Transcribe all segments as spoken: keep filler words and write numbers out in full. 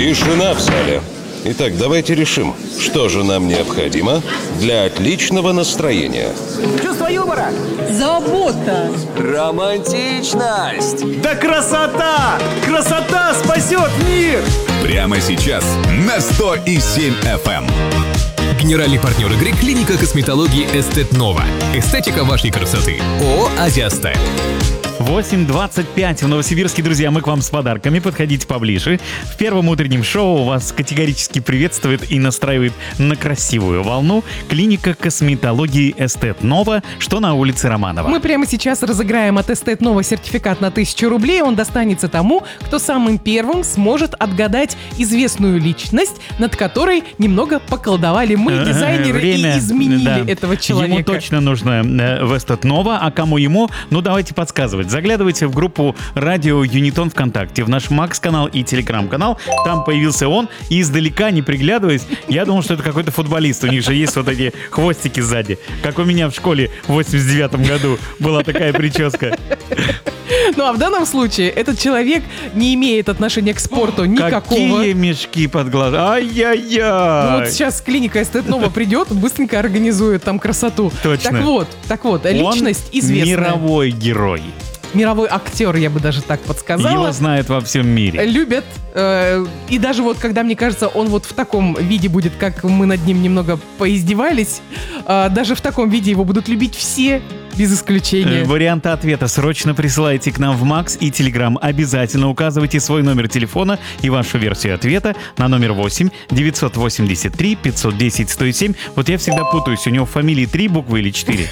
Тишина в зале. Итак, давайте решим, что же нам необходимо для отличного настроения. Чувство юмора. Забота. Романтичность. Да красота! Красота спасет мир! Прямо сейчас на сто и семь эф эм. Генеральный партнер игры — клиника косметологии Эстет Нова. Эстетика вашей красоты. ООО «Азиастайл». восемь двадцать пять в Новосибирске, друзья, мы к вам с подарками, подходите поближе. В первом утреннем шоу вас категорически приветствует и настраивает на красивую волну клиника косметологии Эстет Нова, что на улице Романова. Мы прямо сейчас разыграем от Эстет Нова сертификат на тысячу рублей. Он достанется тому, кто самым первым сможет отгадать известную личность, над которой немного поколдовали мы, дизайнеры, Время, и изменили да. этого человека. Ему точно нужно э, в Эстет Нова, а кому ему? Ну, давайте подсказывать. Заглядывайте в группу Радио Юнитон ВКонтакте, в наш Макс-канал и Телеграм-канал. Там появился он, и издалека, не приглядываясь, я думал, что это какой-то футболист. У них же есть вот эти хвостики сзади. Как у меня в школе в восемьдесят девятом году была такая прическа. Ну а в данном случае этот человек не имеет отношения к спорту никакого. Какие мешки под глаза. Ай-яй-яй. Ну вот сейчас клиника Эстет Нова придет, быстренько организует там красоту. Точно. Так вот, так вот, личность Он известная. мировой герой. Мировой актер, я бы даже так подсказала. Его знают во всем мире. Любят. Э, и даже вот, когда, мне кажется, он вот в таком виде будет, как мы над ним немного поиздевались, э, даже в таком виде его будут любить все, без исключения. Варианты ответа срочно присылайте к нам в Макс и Телеграм. Обязательно указывайте свой номер телефона и вашу версию ответа на номер восемь девятьсот восемьдесят три пятьсот десять сто семь. Вот я всегда путаюсь, у него в фамилии три буквы или четыре?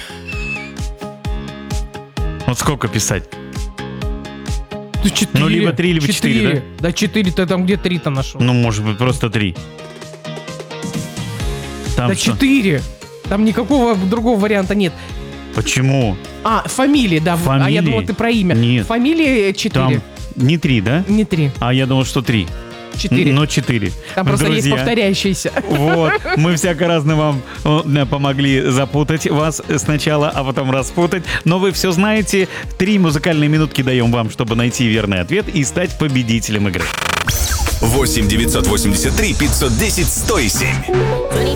Вот сколько писать? Да четыре. Ну, либо три, либо четыре, да? Да четыре, ты там где три-то нашел? Ну, может быть, просто три. Там да что? четыре. Там никакого другого варианта нет. Почему? А, фамилии, да. Фамилии? А я думала, ты про имя. Нет. Фамилии четыре. Там не три, да? Не три. А я думал, что три. Четыре. Но четыре. Там просто Друзья, есть повторяющиеся. Вот, мы всяко-разно вам э, помогли запутать вас сначала, а потом распутать. Но вы все знаете. Три музыкальные минутки даем вам, чтобы найти верный ответ и стать победителем игры. восемь девятьсот восемьдесят три пятьсот десять сто семь.